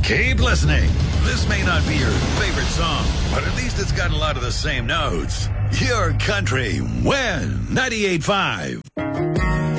Keep listening. This may not be your favorite song, but at least it's got a lot of the same notes. Your country, when 98.5.